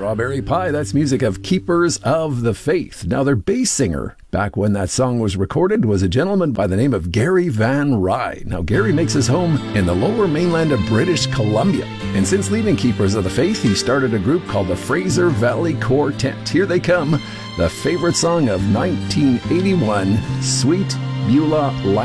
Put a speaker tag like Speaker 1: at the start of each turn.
Speaker 1: Strawberry Pie, that's music of Keepers of the Faith. Now, their bass singer, back when that song was recorded, was a gentleman by the name of Gary Van Rye. Now, Gary makes his home in the lower mainland of British Columbia. And since leaving Keepers of the Faith, he started a group called the Fraser Valley Quartet. Here they come, the favorite song of 1981, Sweet Beulah Land.